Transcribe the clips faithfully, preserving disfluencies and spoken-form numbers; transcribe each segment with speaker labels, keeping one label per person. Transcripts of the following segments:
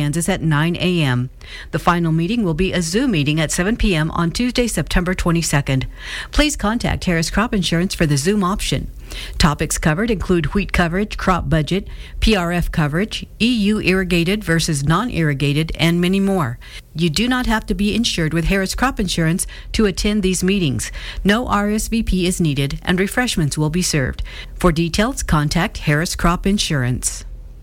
Speaker 1: Kansas at nine a.m. The final meeting will be a Zoom meeting at seven p.m. on Tuesday, September twenty-second. Please contact Harris Crop Insurance for the Zoom option. Topics covered include wheat coverage, crop budget, P R F coverage, E U irrigated versus non-irrigated, and many more. You do not have to be insured with Harris Crop Insurance to attend these meetings. No R S V P is needed, and refreshments will be served. For details, contact Harris Crop Insurance.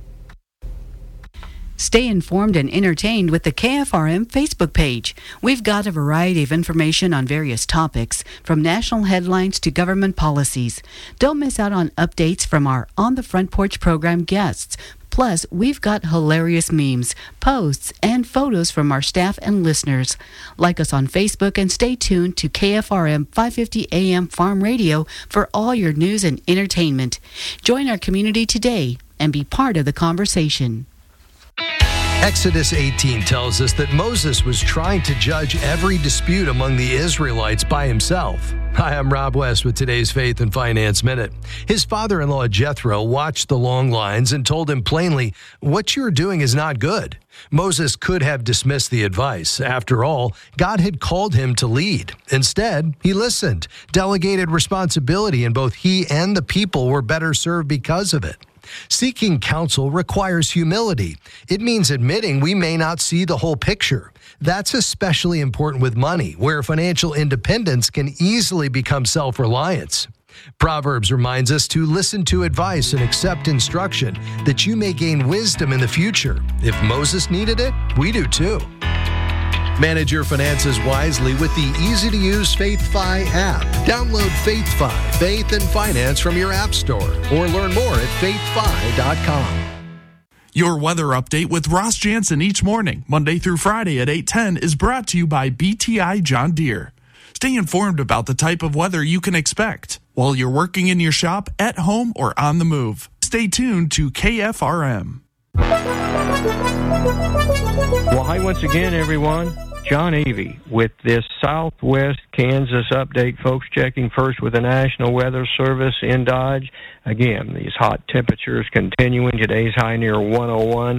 Speaker 1: Stay informed and entertained with the K F R M Facebook page. We've got a variety of information on various topics, from national headlines to government policies. Don't miss out on updates from our On the Front Porch program guests. Plus, we've got hilarious memes, posts, and photos from our staff and listeners. Like us on Facebook and stay tuned to K F R M five fifty A M Farm Radio for all your news and entertainment. Join our community today and be part of the conversation.
Speaker 2: Exodus eighteen tells us that Moses was trying to judge every dispute among the Israelites by himself. Hi, I'm Rob West with today's Faith and Finance Minute. His father-in-law Jethro watched the long lines and told him plainly, "What you're doing is not good." Moses could have dismissed the advice. After all, God had called him to lead. Instead, he listened, delegated responsibility, and both he and the people were better served because of it. Seeking counsel requires humility. It means admitting we may not see the whole picture. That's especially important with money, where financial independence can easily become self-reliance. Proverbs reminds us to listen to advice and accept instruction, that you may gain wisdom in the future. If Moses needed it, we do too. Manage your finances wisely with the easy-to-use FaithFi app. Download FaithFi, Faith and Finance from your app store, or learn more at faith fi dot com.
Speaker 3: Your weather update with Ross Jansen each morning, Monday through Friday at eight ten, is brought to you by B T I John Deere. Stay informed about the type of weather you can expect while you're working in your shop, at home, or on the move. Stay tuned to K F R M.
Speaker 4: Well, hi once again, everyone. John Avey with this Southwest Kansas update, folks. Checking first with the National Weather Service in Dodge. Again, these hot temperatures continuing. Today's high near one oh one.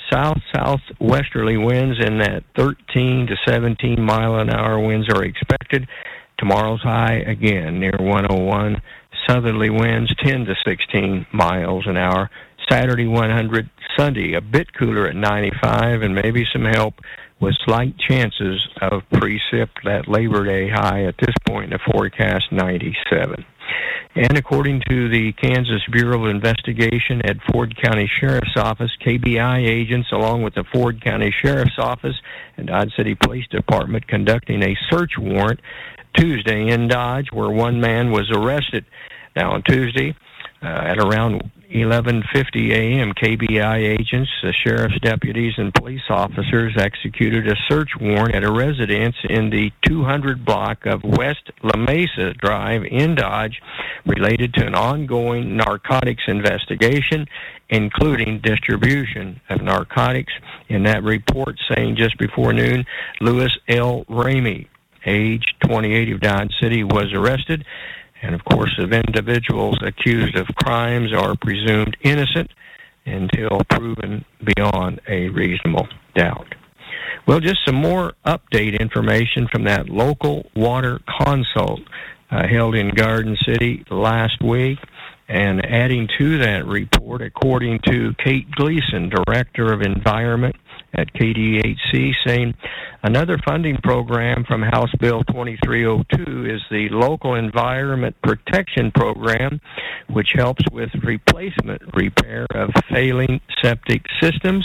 Speaker 4: South-southwesterly winds in that thirteen to seventeen mile an hour winds are expected. Tomorrow's high, again, near one oh one. Southerly winds ten to sixteen miles an hour. Saturday, one hundred. Sunday, a bit cooler at ninety-five, and maybe some help with slight chances of precip. That Labor Day high at this point in the forecast, ninety-seven. And according to the Kansas Bureau of Investigation at Ford County Sheriff's Office, K B I agents, along with the Ford County Sheriff's Office and Dodge City Police Department, conducting a search warrant Tuesday in Dodge, where one man was arrested. Now, on Tuesday, uh, at around eleven fifty a.m., K B I agents, the sheriff's deputies, and police officers executed a search warrant at a residence in the two hundred block of West La Mesa Drive in Dodge related to an ongoing narcotics investigation, including distribution of narcotics. In that report, saying just before noon, Louis L. Ramey, age twenty-eight, of Dodge City, was arrested. And, of course, if individuals accused of crimes are presumed innocent until proven beyond a reasonable doubt. Well, just some more update information from that local water consult uh, held in Garden City last week. And adding to that report, according to Kate Gleason, Director of Environment at K D H C, saying another funding program from House Bill twenty-three oh two is the Local Environment Protection Program, which helps with replacement repair of failing septic systems.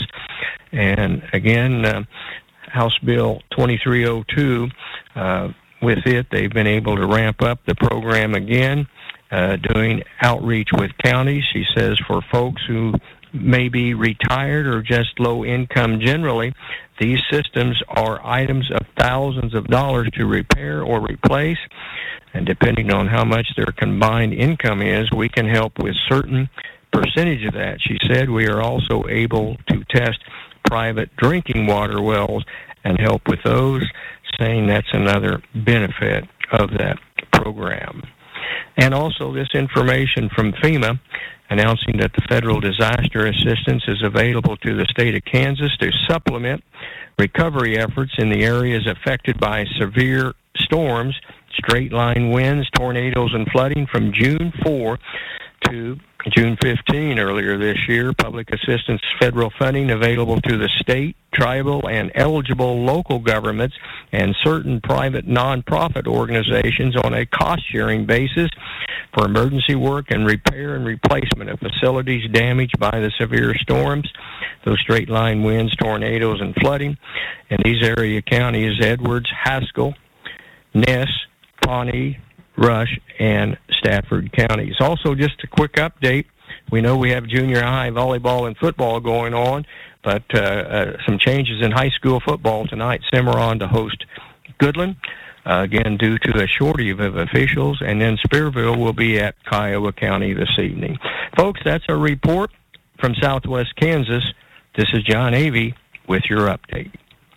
Speaker 4: And again, uh, House Bill twenty-three oh two, uh, with it, they've been able to ramp up the program again, uh, doing outreach with counties. She says for folks who may be retired or just low income generally, these systems are items of thousands of dollars to repair or replace. And depending on how much their combined income is, we can help with certain percentage of that. She said we are also able to test private drinking water wells and help with those, saying that's another benefit of that program. And also this information from FEMA, announcing that the federal disaster assistance is available to the state of Kansas to supplement recovery efforts in the areas affected by severe storms, straight-line winds, tornadoes, and flooding from June fourth to June fifteenth earlier this year. Public assistance federal funding available to the state, tribal, and eligible local governments and certain private nonprofit organizations on a cost-sharing basis for emergency work and repair and replacement of facilities damaged by the severe storms, those straight-line winds, tornadoes, and flooding. And these area counties, Edwards, Haskell, Ness, Pawnee, Rush, and Stafford counties. Also, just a quick update. We know we have junior high volleyball and football going on, but uh, uh, some changes in high school football tonight. Cimarron to host Goodland, uh, again, due to a shortage of officials, and then Spearville will be at Kiowa County this evening. Folks, that's a report from Southwest Kansas. This is John Avey with your update.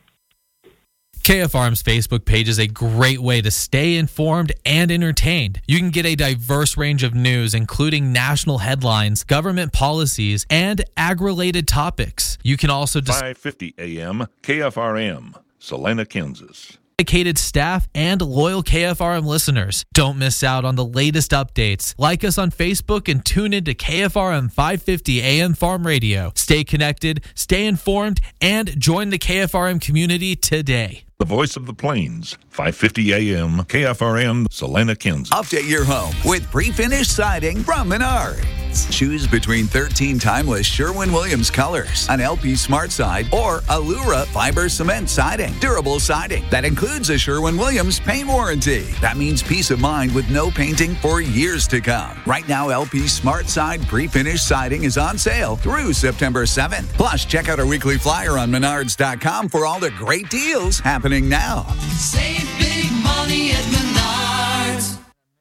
Speaker 5: K F R M's Facebook page is a great way to stay informed and entertained. You can get a diverse range of news, including national headlines, government policies, and ag-related topics. You can also dis-
Speaker 6: five fifty A M K F R M, Salina, Kansas.
Speaker 5: Dedicated staff and loyal K F R M listeners. Don't miss out on the latest updates. Like us on Facebook and tune in to K F R M five fifty A M Farm Radio. Stay connected, stay informed, and join the K F R M community today.
Speaker 6: The voice of the plains, five fifty A M K F R M, Salina, Kansas.
Speaker 7: Update your home with pre-finished siding from Menards. Choose between thirteen timeless Sherwin-Williams colors, an L P Smart Side, or Allura fiber cement siding. Durable siding that includes a Sherwin-Williams paint warranty. That means peace of mind with no painting for years to come. Right now, L P Smart Side pre-finished siding is on sale through September seventh. Plus, check out our weekly flyer on menards dot com for all the great deals happening now.
Speaker 8: Save big money at Menards.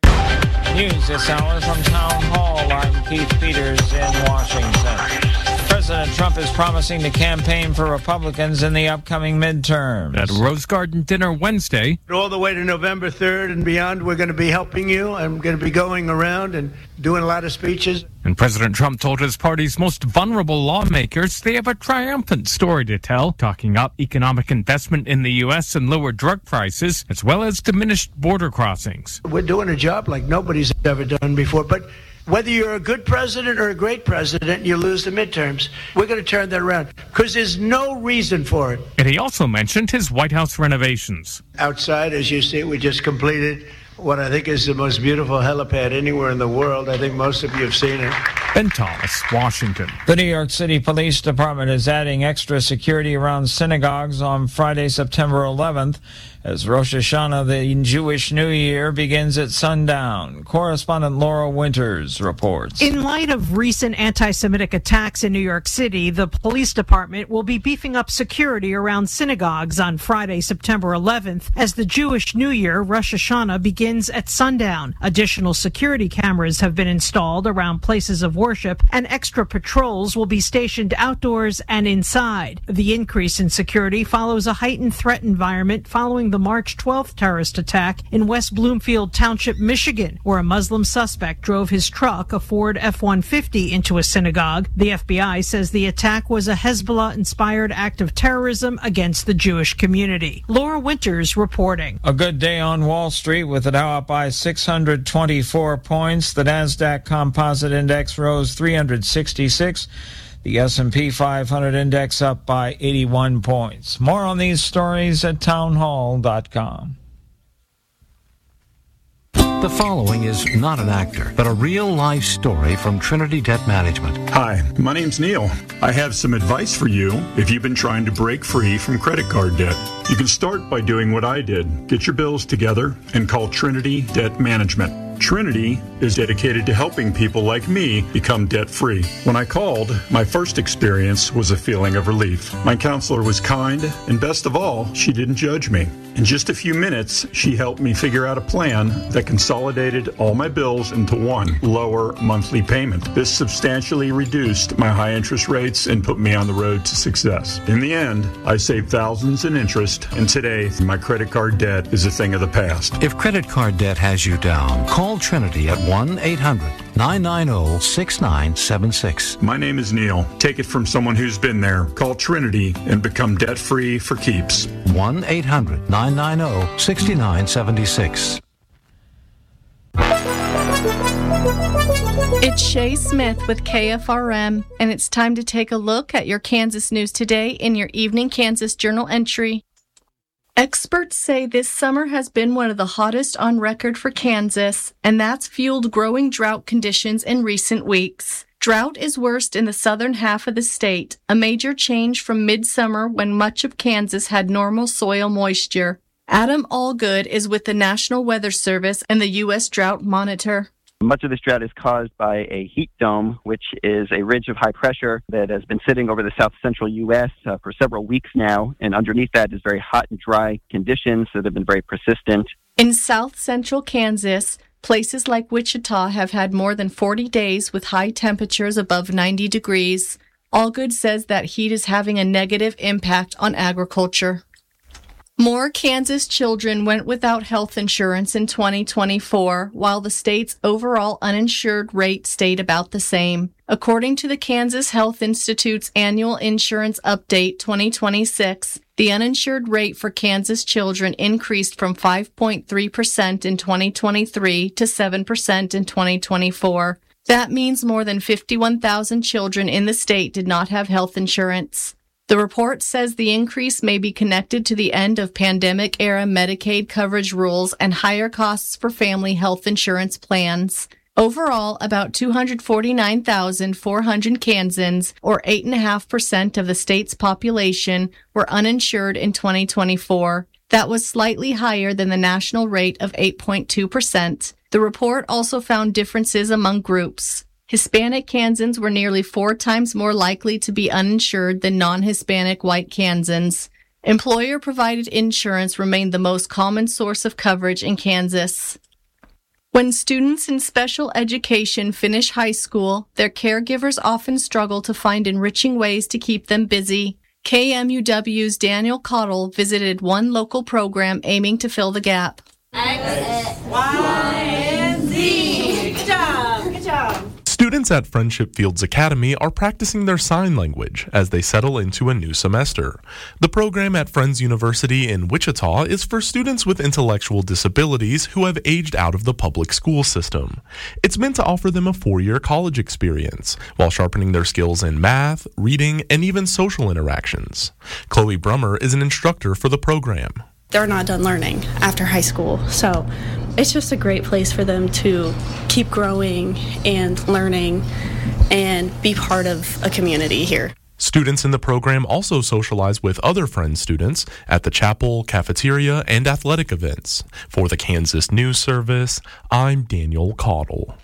Speaker 9: News this hour from Town Hall. I'm Keith Peters in Washington. President Trump is promising to campaign for Republicans in the upcoming midterms.
Speaker 10: At Rose Garden dinner Wednesday.
Speaker 11: All the way to November third and beyond, we're going to be helping you. I'm going to be going around and doing a lot of speeches.
Speaker 10: And President Trump told his party's most vulnerable lawmakers they have a triumphant story to tell, talking up economic investment in the U S and lower drug prices, as well as diminished border crossings.
Speaker 11: We're doing a job like nobody's ever done before, but whether you're a good president or a great president, you lose the midterms. We're going to turn that around because there's no reason for it.
Speaker 10: And he also mentioned his White House renovations.
Speaker 11: Outside, as you see, we just completed what I think is the most beautiful helipad anywhere in the world. I think most of you have seen it.
Speaker 10: Ben Thomas, Washington.
Speaker 9: The New York City Police Department is adding extra security around synagogues on Friday, September eleventh, as Rosh Hashanah, the Jewish New Year, begins at sundown. Correspondent Laura Winters reports.
Speaker 12: In light of recent anti-Semitic attacks in New York City, the police department will be beefing up security around synagogues on Friday, September eleventh, as the Jewish New Year, Rosh Hashanah, begins at sundown. Additional security cameras have been installed around places of worship, and extra patrols will be stationed outdoors and inside. The increase in security follows a heightened threat environment following the March twelfth terrorist attack in West Bloomfield Township, Michigan, where a Muslim suspect drove his truck, a Ford F one fifty, into a synagogue. The F B I says the attack was a Hezbollah-inspired act of terrorism against the Jewish community. Laura Winters reporting.
Speaker 9: A good day on Wall Street with the Dow up by six hundred twenty-four points. The NASDAQ Composite Index rose three hundred sixty-six. The S and P five hundred index up by eighty-one points. More on these stories at town hall dot com.
Speaker 13: The following is not an actor, but a real-life story from Trinity Debt Management.
Speaker 14: Hi, my name's Neil. I have some advice for you if you've been trying to break free from credit card debt. You can start by doing what I did. Get your bills together and call Trinity Debt Management. Trinity is dedicated to helping people like me become debt-free. When I called, my first experience was a feeling of relief. My counselor was kind, and best of all, she didn't judge me. In just a few minutes, she helped me figure out a plan that consolidated all my bills into one lower monthly payment. This substantially reduced my high interest rates and put me on the road to success. In the end, I saved thousands in interest, and today, my credit card debt is a thing of the past.
Speaker 13: If credit card debt has you down, call Call Trinity at one eight hundred nine nine zero six nine seven six.
Speaker 14: My name is Neil. Take it from someone who's been there. Call Trinity and become debt-free for keeps.
Speaker 13: one eight hundred nine nine zero six nine seven six.
Speaker 15: It's Shay Smith with K F R M, and it's time to take a look at your Kansas news today in your Evening Kansas Journal entry. Experts say this summer has been one of the hottest on record for Kansas, and that's fueled growing drought conditions in recent weeks. Drought is worst in the southern half of the state, a major change from midsummer when much of Kansas had normal soil moisture. Adam Allgood is with the National Weather Service and the U S Drought Monitor.
Speaker 16: Much of this drought is caused by a heat dome, which is a ridge of high pressure that has been sitting over the south central U S uh, for several weeks now. And underneath that is very hot and dry conditions that have been very persistent.
Speaker 15: In south central Kansas, places like Wichita have had more than forty days with high temperatures above ninety degrees. Allgood says that heat is having a negative impact on agriculture. More Kansas children went without health insurance in twenty twenty-four, while the state's overall uninsured rate stayed about the same. According to the Kansas Health Institute's Annual Insurance Update twenty twenty-six, the uninsured rate for Kansas children increased from five point three percent in twenty twenty-three to seven percent in twenty twenty-four. That means more than fifty-one thousand children in the state did not have health insurance. The report says the increase may be connected to the end of pandemic-era Medicaid coverage rules and higher costs for family health insurance plans. Overall, about two hundred forty-nine thousand four hundred Kansans, or eight point five percent of the state's population, were uninsured in twenty twenty-four. That was slightly higher than the national rate of eight point two percent. The report also found differences among groups. Hispanic Kansans were nearly four times more likely to be uninsured than non-Hispanic white Kansans. Employer-provided insurance remained the most common source of coverage in Kansas. When students in special education finish high school, their caregivers often struggle to find enriching ways to keep them busy. K M U W's Daniel Cottle visited one local program aiming to fill the gap.
Speaker 17: X, Y, and Z. Good job. Good job.
Speaker 18: Students at Friendship Fields Academy are practicing their sign language as they settle into a new semester. The program at Friends University in Wichita is for students with intellectual disabilities who have aged out of the public school system. It's meant to offer them a four-year college experience while sharpening their skills in math, reading, and even social interactions. Chloe Brummer is an instructor for the program.
Speaker 19: They're not done learning after high school, so it's just a great place for them to keep growing and learning and be part of a community here.
Speaker 18: Students in the program also socialize with other Friends students at the chapel, cafeteria, and athletic events. For the Kansas News Service, I'm Daniel Cottle.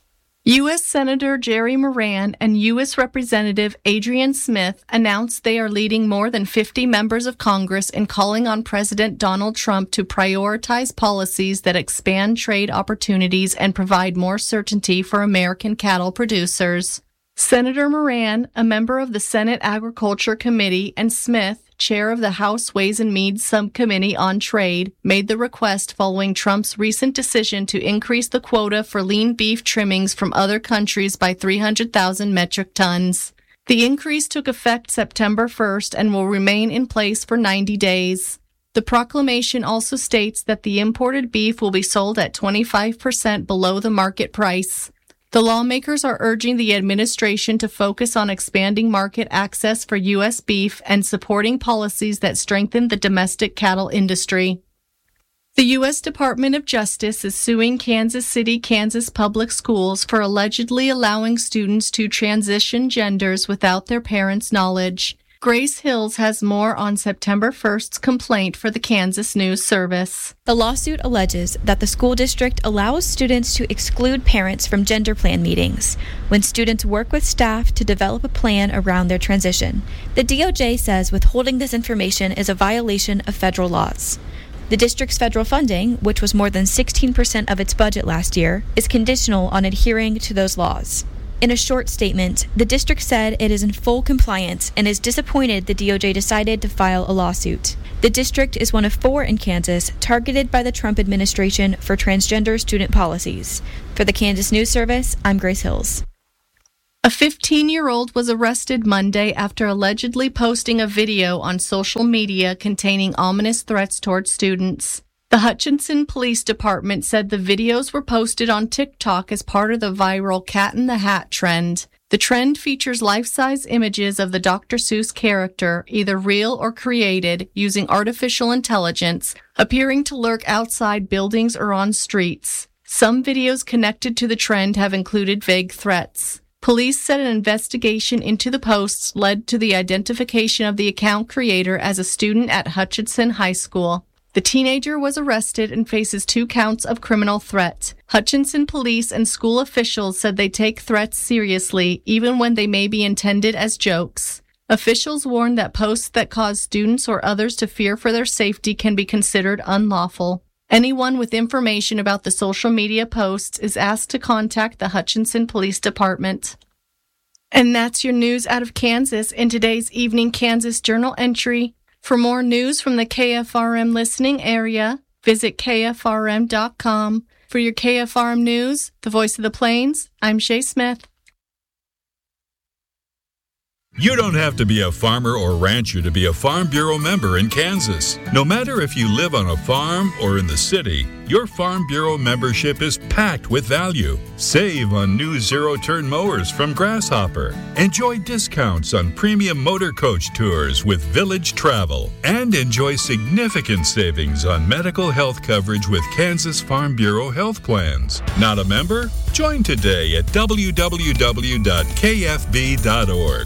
Speaker 15: U S Senator Jerry Moran and U S Representative Adrian Smith announced they are leading more than fifty members of Congress in calling on President Donald Trump to prioritize policies that expand trade opportunities and provide more certainty for American cattle producers. Senator Moran, a member of the Senate Agriculture Committee, and Smith, chair of the House Ways and Means Subcommittee on Trade, made the request following Trump's recent decision to increase the quota for lean beef trimmings from other countries by three hundred thousand metric tons. The increase took effect September first and will remain in place for ninety days. The proclamation also states that the imported beef will be sold at twenty-five percent below the market price. The lawmakers are urging the administration to focus on expanding market access for U S beef and supporting policies that strengthen the domestic cattle industry. The U S Department of Justice is suing Kansas City, Kansas public schools for allegedly allowing students to transition genders without their parents' knowledge. Grace Hills has more on September first's complaint for the Kansas News Service.
Speaker 20: The lawsuit alleges that the school district allows students to exclude parents from gender plan meetings when students work with staff to develop a plan around their transition. The D O J says withholding this information is a violation of federal laws. The district's federal funding, which was more than sixteen percent of its budget last year, is conditional on adhering to those laws. In a short statement, the district said it is in full compliance and is disappointed the D O J decided to file a lawsuit. The district is one of four in Kansas targeted by the Trump administration for transgender student policies. For the Kansas News Service, I'm Grace Hills.
Speaker 15: A fifteen-year-old was arrested Monday after allegedly posting a video on social media containing ominous threats towards students. The Hutchinson Police Department said the videos were posted on TikTok as part of the viral Cat in the Hat trend. The trend features life-size images of the Doctor Seuss character, either real or created, using artificial intelligence, appearing to lurk outside buildings or on streets. Some videos connected to the trend have included vague threats. Police said an investigation into the posts led to the identification of the account creator as a student at Hutchinson High School. The teenager was arrested and faces two counts of criminal threat. Hutchinson police and school officials said they take threats seriously, even when they may be intended as jokes. Officials warned that posts that cause students or others to fear for their safety can be considered unlawful. Anyone with information about the social media posts is asked to contact the Hutchinson Police Department. And that's your news out of Kansas in today's Evening Kansas Journal entry. For more news from the K F R M listening area, visit K F R M dot com. For your K F R M News, the voice of the Plains, I'm Shay Smith.
Speaker 21: You don't have to be a farmer or rancher to be a Farm Bureau member in Kansas. No matter if you live on a farm or in the city, your Farm Bureau membership is packed with value. Save on new zero-turn mowers from Grasshopper. Enjoy discounts on premium motor coach tours with Village Travel. And enjoy significant savings on medical health coverage with Kansas Farm Bureau health plans. Not a member? Join today at w w w dot k f b dot org.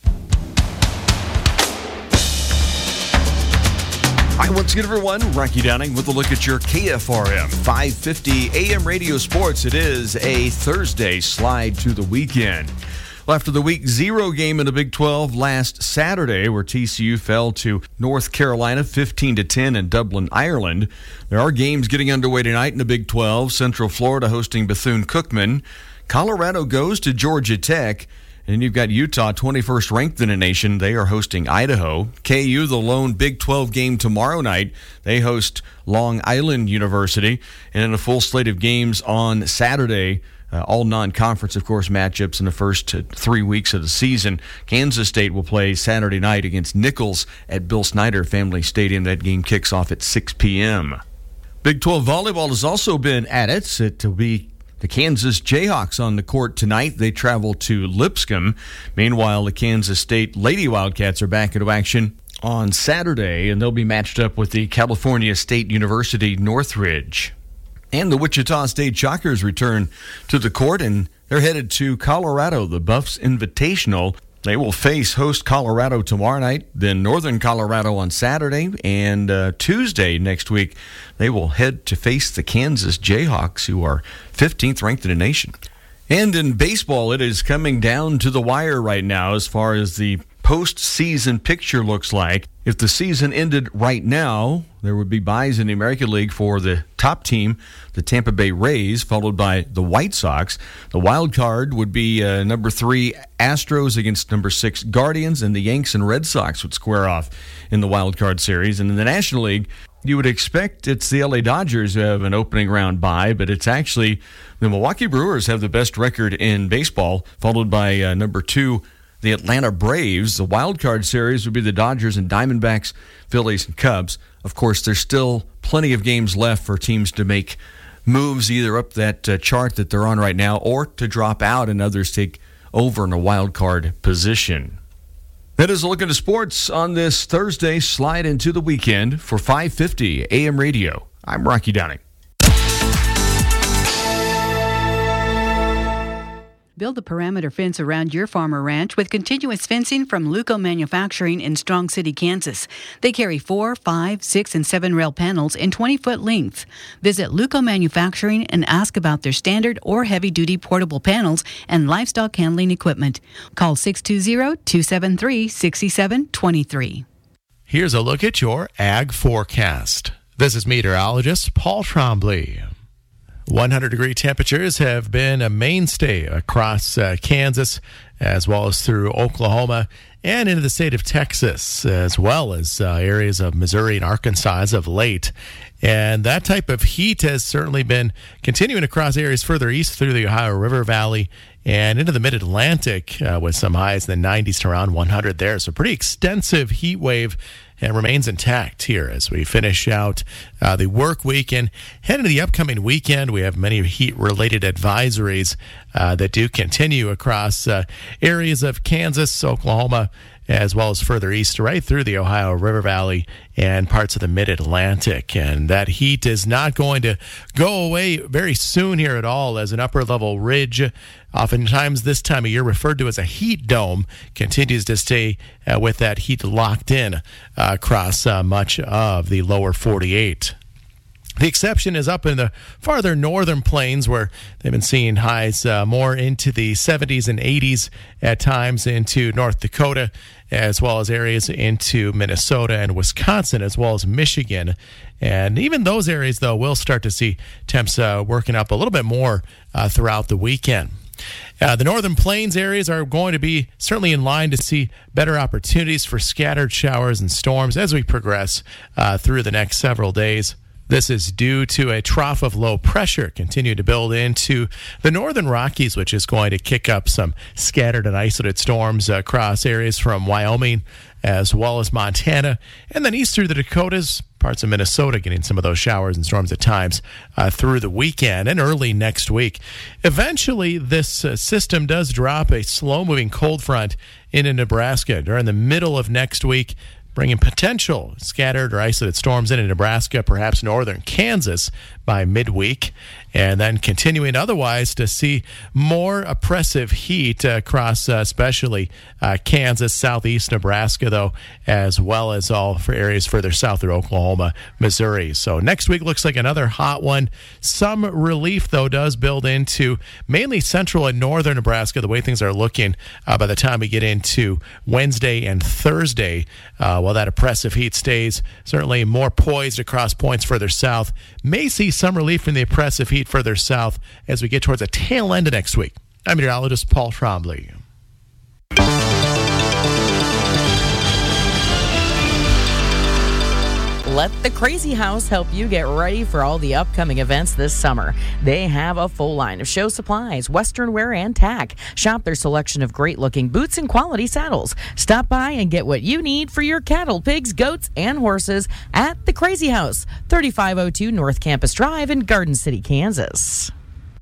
Speaker 22: Hi, once again, everyone. Rocky Downing with a look at your K F R M five fifty A M radio sports. It is a Thursday slide to the weekend. Well, after the week zero game in the Big twelve last Saturday, where T C U fell to North Carolina fifteen to ten in Dublin, Ireland, there are games getting underway tonight in the Big twelve. Central Florida hosting Bethune-Cookman. Colorado goes to Georgia Tech. And you've got Utah, twenty-first ranked in the nation. They are hosting Idaho. K U, the lone Big twelve game tomorrow night. They host Long Island University. And in a full slate of games on Saturday, uh, all non-conference, of course, matchups in the first uh, three weeks of the season. Kansas State will play Saturday night against Nichols at Bill Snyder Family Stadium. That game kicks off at six p.m. Big twelve volleyball has also been at it. It will be the Kansas Jayhawks on the court tonight. They travel to Lipscomb. Meanwhile, the Kansas State Lady Wildcats are back into action on Saturday, and they'll be matched up with the California State University Northridge. And the Wichita State Shockers return to the court, and they're headed to Colorado, the Buffs Invitational. They will face host Colorado tomorrow night, then Northern Colorado on Saturday, and uh, Tuesday next week they will head to face the Kansas Jayhawks, who are fifteenth ranked in the nation. And in baseball, it is coming down to the wire right now as far as the postseason picture looks like. If the season ended right now, there would be byes in the American League for the top team, the Tampa Bay Rays, followed by the White Sox. The wild card would be uh, number three Astros against number six Guardians, and the Yanks and Red Sox would square off in the wild card series. And in the National League, you would expect it's the L A Dodgers who have an opening round bye, but it's actually the Milwaukee Brewers have the best record in baseball, followed by uh, number two the Atlanta Braves. The wild card series would be the Dodgers and Diamondbacks, Phillies and Cubs. Of course, there's still plenty of games left for teams to make moves either up that uh, chart that they're on right now or to drop out and others take over in a wild card position. That is a look into sports on this Thursday slide into the weekend for five fifty A M radio. I'm Rocky Downing.
Speaker 1: Build a perimeter fence around your farm or ranch with continuous fencing from Luco Manufacturing in Strong City, Kansas. They carry four, five, six, and seven rail panels in twenty-foot length. Visit Luco Manufacturing and ask about their standard or heavy-duty portable panels and livestock handling equipment. Call six two zero, two seven three, six seven two three.
Speaker 23: Here's a look at your ag forecast. This is meteorologist Paul Trombley.
Speaker 2: one hundred degree temperatures have been a mainstay across uh, Kansas, as well as through Oklahoma and into the state of Texas, as well as uh, areas of Missouri and Arkansas as of late. And that type of heat has certainly been continuing across areas further east through the Ohio River Valley and into the mid-Atlantic, uh, with some highs in the nineties to around one hundred there. So pretty extensive heat wave and remains intact here as we finish out uh, the work week and head into the upcoming weekend. We have many heat-related advisories uh, that do continue across uh, areas of Kansas, Oklahoma, as well as further east, right through the Ohio River Valley and parts of the mid-Atlantic. And that heat is not going to go away very soon here at all, as an upper-level ridge, oftentimes this time of year referred to as a heat dome, continues to stay uh, with that heat locked in uh, across uh, much of the lower forty-eight. The exception is up in the farther northern plains, where they've been seeing highs uh, more into the seventies and eighties at times, into North Dakota, as well as areas into Minnesota and Wisconsin, as well as Michigan. And even those areas, though, will start to see temps uh, working up a little bit more uh, throughout the weekend. Uh, the northern plains areas are going to be certainly in line to see better opportunities for scattered showers and storms as we progress uh, through the next several days. This is due to a trough of low pressure continue to build into the northern Rockies, which is going to kick up some scattered and isolated storms across areas from Wyoming as well as Montana, and then east through the Dakotas, parts of Minnesota, getting some of those showers and storms at times uh, through the weekend and early next week. Eventually, this uh, system does drop a slow-moving cold front into Nebraska during the middle of next week, bringing potential scattered or isolated storms into Nebraska, perhaps northern Kansas by midweek, and then continuing otherwise to see more oppressive heat uh, across uh, especially uh, Kansas, southeast Nebraska, though, as well as all for areas further south through Oklahoma, Missouri. So next week looks like another hot one. Some relief, though, does build into mainly central and northern Nebraska, the way things are looking uh, by the time we get into Wednesday and Thursday, uh, while that oppressive heat stays certainly more poised across points further south. May see some relief from the oppressive heat further south as we get towards the tail end of next week. I'm meteorologist Paul Trombley.
Speaker 3: Let the Crazy House help you get ready for all the upcoming events this summer. They have a full line of show supplies, western wear, and tack. Shop their selection of great-looking boots and quality saddles. Stop by and get what you need for your cattle, pigs, goats, and horses at the Crazy House, thirty-five oh two North Campus Drive in Garden City, Kansas.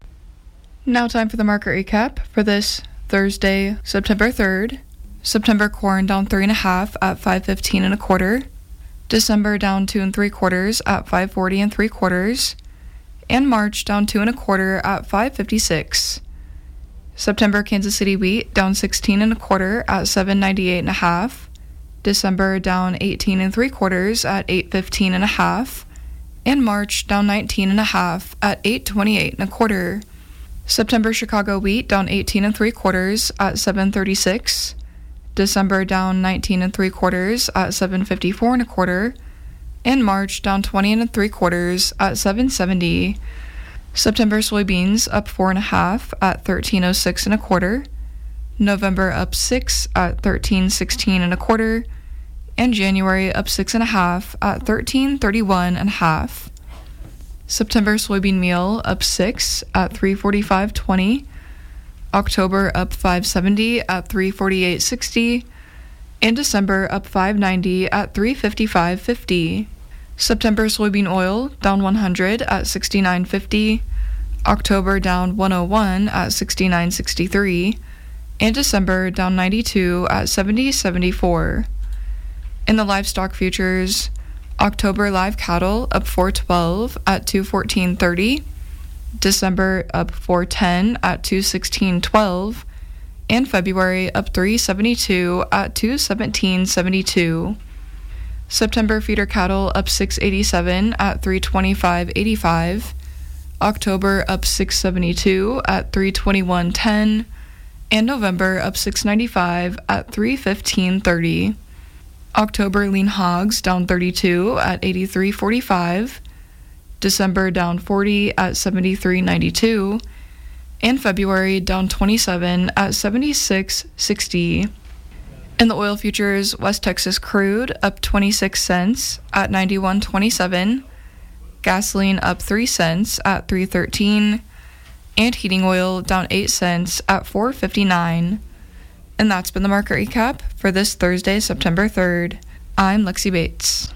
Speaker 23: Now time for the market recap for this Thursday, September third. September corn down three and a half at five fifteen and a quarter. December down two and three quarters at five forty and three quarters, and March down two and a quarter at five fifty-six. September Kansas City wheat down sixteen and a quarter at seven ninety-eight and a half. December down eighteen and three quarters at eight fifteen and a half, and March down nineteen and a half at eight twenty-eight and a quarter. September Chicago wheat down eighteen and three quarters at seven thirty-six. December down nineteen and three quarters at seven fifty-four and a quarter, and March down twenty and three quarters at seven seventy. September soybeans up four and a half at thirteen oh six and a quarter. November up six at thirteen sixteen and a quarter, and January up six and a half at thirteen thirty-one and a half. September soybean meal up six at three forty-five twenty. October up five seventy at three forty-eight sixty, and December up five ninety at three fifty-five fifty. September soybean oil down one hundred at sixty-nine fifty, October down one oh one at sixty-nine sixty-three, and December down ninety-two at seventy seventy-four. In the livestock futures, October live cattle up four twelve at two fourteen thirty. December up four ten at two sixteen twelve, and February up three seventy-two at two seventeen seventy-two. September feeder cattle up six eighty-seven at three twenty-five eighty-five, October up six seventy-two at three twenty-one ten, and November up six ninety-five at three fifteen thirty. October lean hogs down thirty-two at eighty-three forty-five, December down forty at seventy-three ninety-two, and February down twenty-seven at seventy-six sixty. In the oil futures, West Texas crude up twenty-six cents at ninety-one twenty-seven, gasoline up three cents at three thirteen, and heating oil down eight cents at four fifty-nine. And that's been the market recap for this Thursday, September third. I'm Lexi Bates.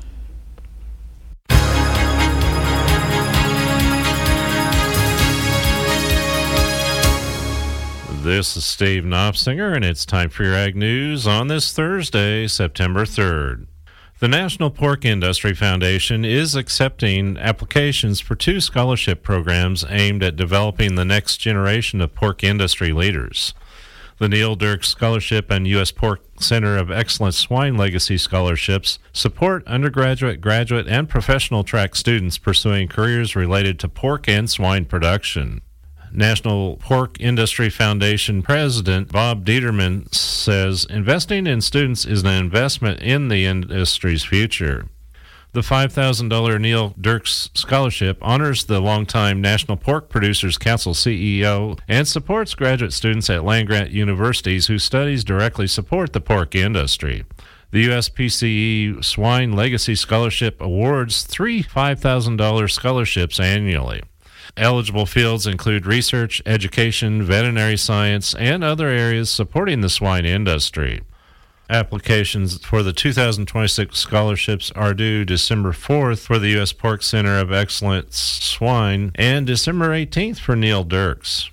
Speaker 4: This is Steve Knopfsinger, and it's time for your Ag News on this Thursday, September third. The National Pork Industry Foundation is accepting applications for two scholarship programs aimed at developing the next generation of pork industry leaders. The Neil Dirks Scholarship and U S Pork Center of Excellence Swine Legacy Scholarships support undergraduate, graduate, and professional track students pursuing careers related to pork and swine production. National Pork Industry Foundation President Bob Dieterman says investing in students is an investment in the industry's future. The five thousand dollars Neil Dirks Scholarship honors the longtime National Pork Producers Council C E O and supports graduate students at land-grant universities whose studies directly support the pork industry. The U S P C E Swine Legacy Scholarship awards three five thousand dollars scholarships annually. Eligible fields include research, education, veterinary science, and other areas supporting the swine industry. Applications for the two thousand twenty-six scholarships are due December fourth for the U S Pork Center of Excellence Swine and December eighteenth for Neil Dirks.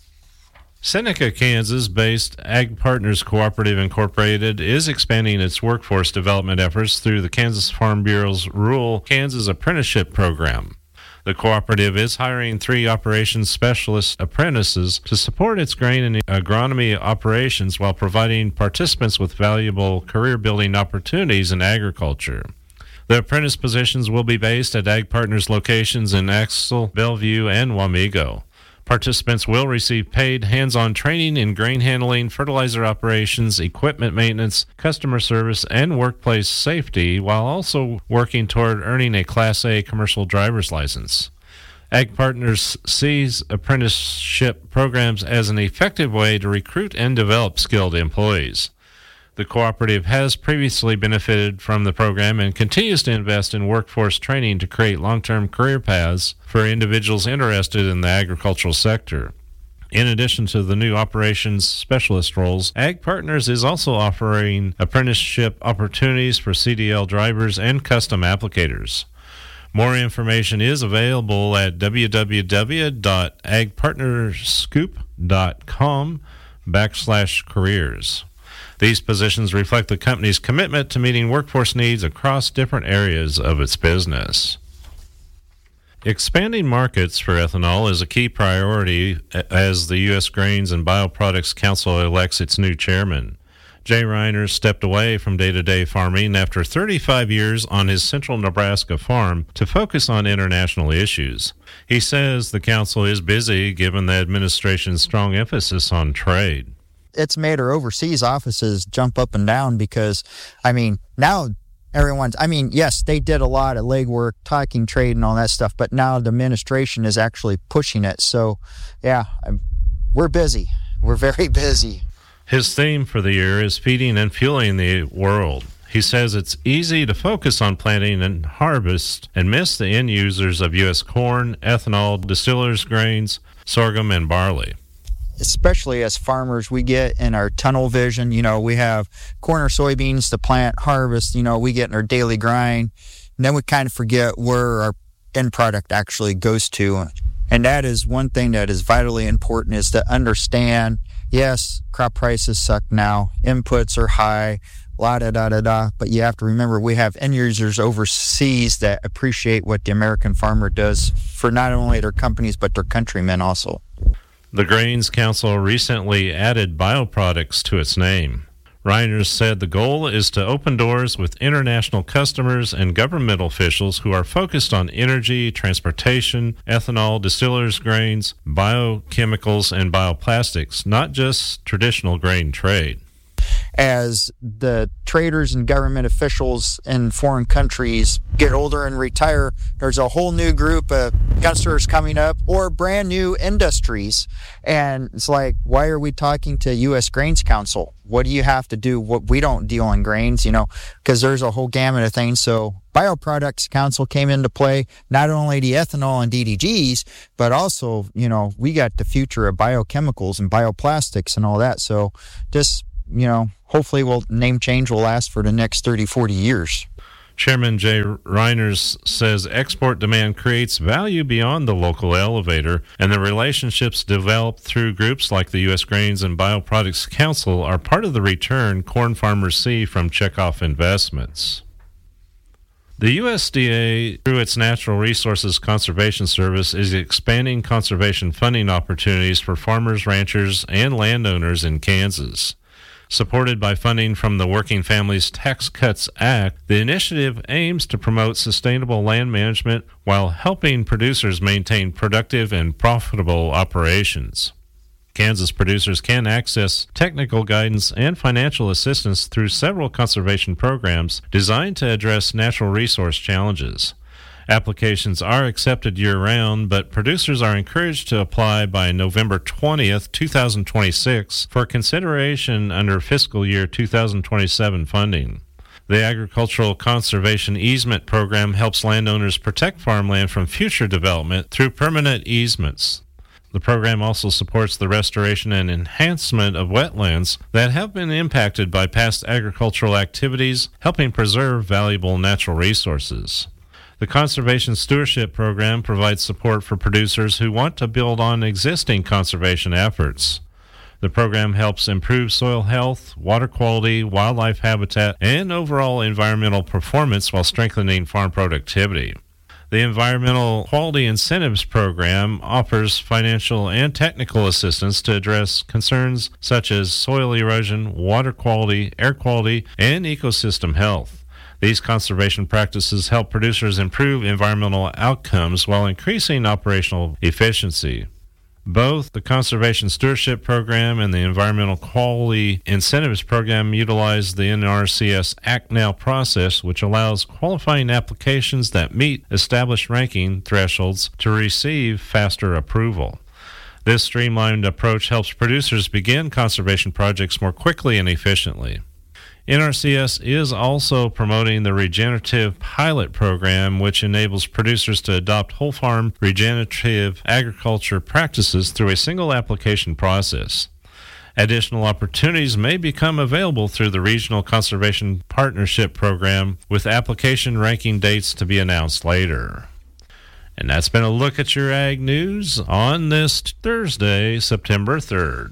Speaker 4: Seneca, Kansas-based Ag Partners Cooperative Incorporated is expanding its workforce development efforts through the Kansas Farm Bureau's Rural Kansas Apprenticeship Program. The cooperative is hiring three operations specialist apprentices to support its grain and agronomy operations while providing participants with valuable career-building opportunities in agriculture. The apprentice positions will be based at Ag Partners locations in Axel, Bellevue, and Wamego. Participants will receive paid hands-on training in grain handling, fertilizer operations, equipment maintenance, customer service, and workplace safety, while also working toward earning a Class A commercial driver's license. Ag Partners sees apprenticeship programs as an effective way to recruit and develop skilled employees. The cooperative has previously benefited from the program and continues to invest in workforce training to create long-term career paths for individuals interested in the agricultural sector. In addition to the new operations specialist roles, Ag Partners is also offering apprenticeship opportunities for C D L drivers and custom applicators. More information is available at w w w dot ag partnerscoop dot com backslash careers. These positions reflect the company's commitment to meeting workforce needs across different areas of its business. Expanding markets for ethanol is a key priority as the U S Grains and Bioproducts Council elects its new chairman. Jay Reiner stepped away from day-to-day farming after thirty-five years on his central Nebraska farm to focus on international issues. He says the council is busy given the administration's strong emphasis on trade.
Speaker 5: It's made our overseas offices jump up and down because, I mean, now everyone's, I mean, yes, they did a lot of legwork, talking trade and all that stuff, but now the administration is actually pushing it. So, yeah, I'm, we're busy. We're very busy.
Speaker 4: His theme for the year is feeding and fueling the world. He says it's easy to focus on planting and harvest and miss the end users of U S corn, ethanol, distillers' grains, sorghum, and barley.
Speaker 5: Especially as farmers, we get in our tunnel vision, you know, we have corn or soybeans to plant, harvest, you know, we get in our daily grind, and then we kind of forget where our end product actually goes to. And that is one thing that is vitally important, is to understand, yes, crop prices suck now, inputs are high, la da da da da, but you have to remember we have end users overseas that appreciate what the American farmer does for not only their companies, but their countrymen also.
Speaker 4: The Grains Council recently added bioproducts to its name. Reiner said the goal is to open doors with international customers and government officials who are focused on energy, transportation, ethanol, distillers' grains, biochemicals, and bioplastics, not just traditional grain trade.
Speaker 5: as the traders and government officials in foreign countries get older and retire, there's a whole new group of youngsters coming up or brand new industries. And it's like, why are we talking to U S Grains Council? What do you have to do? What we don't deal in grains, you know, because there's a whole gamut of things. So Bioproducts Council came into play, not only the ethanol and D D Gs, but also, you know, we got the future of biochemicals and bioplastics and all that. So just, you know, hopefully we'll name change will last for the next thirty, forty years.
Speaker 4: Chairman Jay Reiners says export demand creates value beyond the local elevator, and the relationships developed through groups like the U S Grains and Bioproducts Council are part of the return corn farmers see from checkoff investments. The U S D A, through its Natural Resources Conservation Service, is expanding conservation funding opportunities for farmers, ranchers, and landowners in Kansas. Supported by funding from the Working Families Tax Cuts Act, the initiative aims to promote sustainable land management while helping producers maintain productive and profitable operations. Kansas producers can access technical guidance and financial assistance through several conservation programs designed to address natural resource challenges. Applications are accepted year-round, but producers are encouraged to apply by November twentieth, twenty twenty-six for consideration under fiscal year two thousand twenty-seven funding. The Agricultural Conservation Easement Program helps landowners protect farmland from future development through permanent easements. The program also supports the restoration and enhancement of wetlands that have been impacted by past agricultural activities, helping preserve valuable natural resources. The Conservation Stewardship Program provides support for producers who want to build on existing conservation efforts. The program helps improve soil health, water quality, wildlife habitat, and overall environmental performance while strengthening farm productivity. The Environmental Quality Incentives Program offers financial and technical assistance to address concerns such as soil erosion, water quality, air quality, and ecosystem health. These conservation practices help producers improve environmental outcomes while increasing operational efficiency. Both the Conservation Stewardship Program and the Environmental Quality Incentives Program utilize the N R C S Act Now process, which allows qualifying applications that meet established ranking thresholds to receive faster approval. This streamlined approach helps producers begin conservation projects more quickly and efficiently. N R C S is also promoting the Regenerative Pilot Program, which enables producers to adopt whole farm regenerative agriculture practices through a single application process. Additional opportunities may become available through the Regional Conservation Partnership Program, with application ranking dates to be announced later. And that's been a look at your ag news on this Thursday, September third.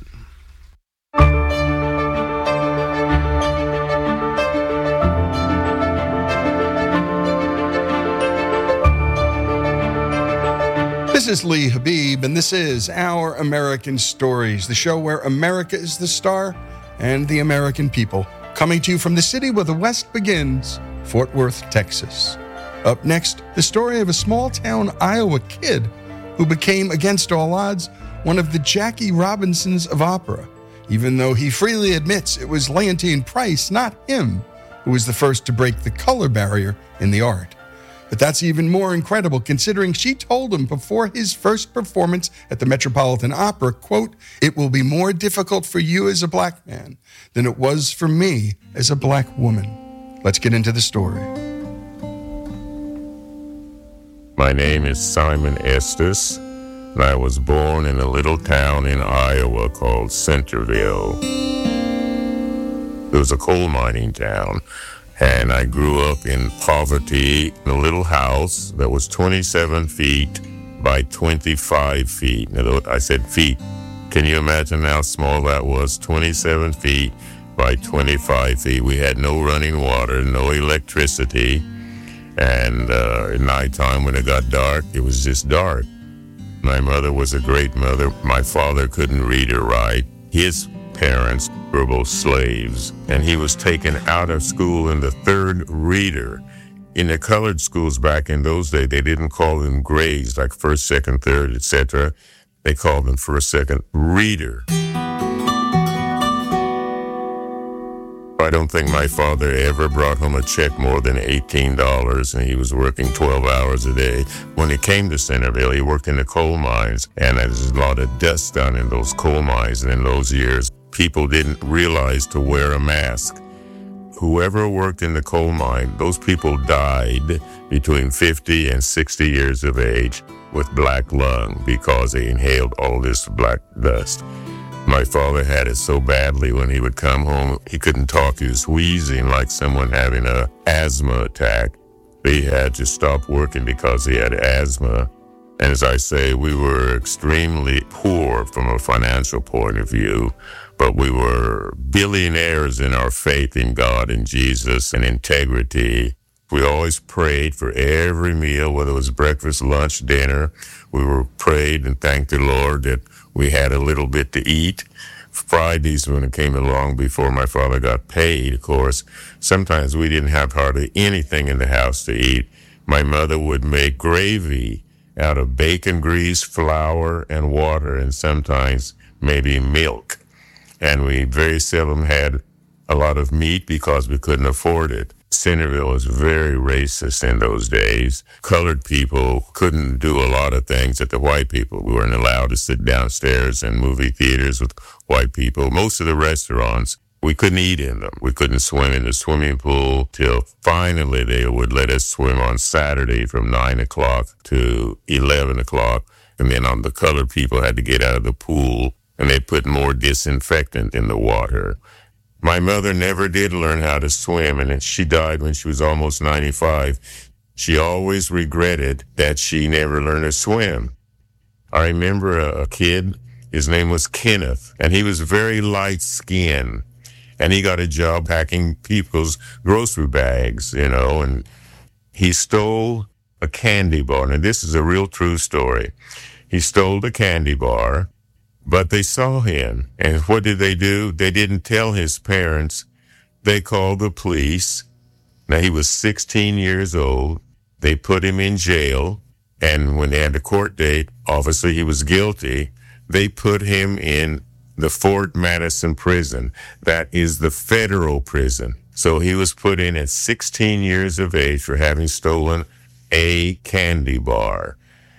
Speaker 6: This is Lee Habib, and this is Our American Stories, the show where America is the star and the American people. Coming to you from the city where the West begins, Fort Worth, Texas. Up next, the story of a small-town Iowa kid who became, against all odds, one of the Jackie Robinsons of opera, even though he freely admits it was Leontyne Price, not him, who was the first to break the color barrier in the art. But that's even more incredible, considering she told him before his first performance at the Metropolitan Opera, quote, "It will be more difficult for you as a black man than it was for me as a black woman." Let's get into the story.
Speaker 7: My name is Simon Estes, and I was born in a little town in Iowa called Centerville. It was a coal mining town. And I grew up in poverty in a little house that was twenty-seven feet by twenty-five feet. Now, I said feet. Can you imagine how small that was? twenty-seven feet by twenty-five feet. We had no running water, no electricity. And uh, at nighttime when it got dark, it was just dark. My mother was a great mother. My father couldn't read or write. His parents were both slaves, and he was taken out of school in the third reader. In the colored schools back in those days, they didn't call them grades like first, second, third, et cetera. They called them first, second reader. I don't think my father ever brought home a check more than eighteen dollars, and he was working twelve hours a day. When he came to Centerville, he worked in the coal mines, and there's a lot of dust down in those coal mines. And in those years, people didn't realize to wear a mask. Whoever worked in the coal mine, those people died between fifty and sixty years of age with black lung because they inhaled all this black dust. My father had it so badly when he would come home, he couldn't talk. He was wheezing like someone having an asthma attack. He had to stop working because he had asthma. And as I say, we were extremely poor from a financial point of view, but we were billionaires in our faith in God and Jesus and integrity. We always prayed for every meal, whether it was breakfast, lunch, dinner. We were prayed and thanked the Lord that we had a little bit to eat. Fridays, when it came along before my father got paid, of course, sometimes we didn't have hardly anything in the house to eat. My mother would make gravy out of bacon grease, flour, and water, and sometimes maybe milk. And we very seldom had a lot of meat because we couldn't afford it. Centerville was very racist in those days. Colored people couldn't do a lot of things that the white people. We weren't allowed to sit downstairs in movie theaters with white people. Most of the restaurants, we couldn't eat in them. We couldn't swim in the swimming pool till finally they would let us swim on Saturday from nine o'clock to eleven o'clock. And then um, the colored people had to get out of the pool, and they put more disinfectant in the water. My mother never did learn how to swim, and she died when she was almost ninety-five. She always regretted that she never learned to swim. I remember a, a kid, his name was Kenneth, and he was very light-skinned, and he got a job packing people's grocery bags, you know, and he stole a candy bar. And this is a real true story. He stole the candy bar. But they saw him, and what did they do? They didn't tell his parents. They called the police. Now, he was sixteen years old. They put him in jail, and when they had the court date, obviously he was guilty. They put him in the Fort Madison prison. That is the federal prison. So he was put in at sixteen years of age for having stolen a candy bar.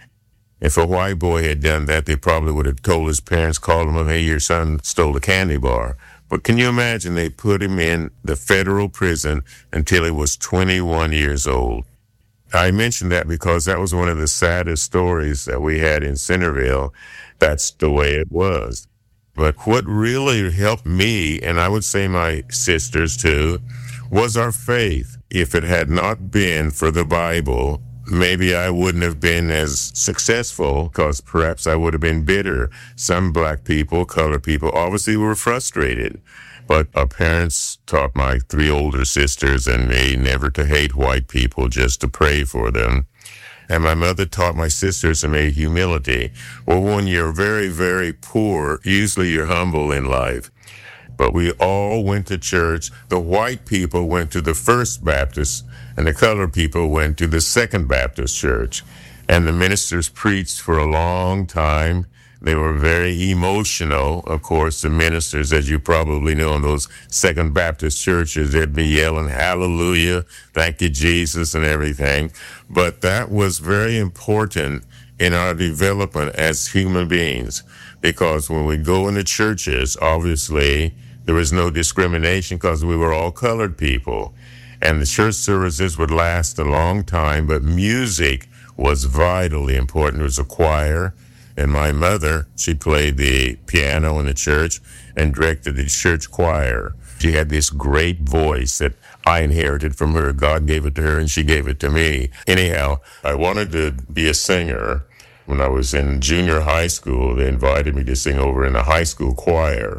Speaker 7: If a white boy had done that, they probably would have told his parents, called him up, hey, your son stole a candy bar. But can you imagine they put him in the federal prison until he was twenty-one years old? I mentioned that because that was one of the saddest stories that we had in Centerville. That's the way it was. But what really helped me, and I would say my sisters too, was our faith. If it had not been for the Bible, maybe I wouldn't have been as successful because perhaps I would have been bitter. Some black people, colored people, obviously were frustrated. But our parents taught my three older sisters and me never to hate white people, just to pray for them. And my mother taught my sisters and me humility. Well, when you're very, very poor, usually you're humble in life. But we all went to church. The white people went to the First Baptist, and the colored people went to the Second Baptist Church. And the ministers preached for a long time. They were very emotional. Of course, the ministers, as you probably know, in those Second Baptist churches, they'd be yelling, hallelujah, thank you, Jesus, and everything. But that was very important in our development as human beings, because when we go into churches, obviously, there was no discrimination because we were all colored people. And the church services would last a long time, but music was vitally important. There was a choir, and my mother, she played the piano in the church and directed the church choir. She had this great voice that I inherited from her. God gave it to her, and she gave it to me. Anyhow, I wanted to be a singer. When I was in junior high school, they invited me to sing over in a high school choir.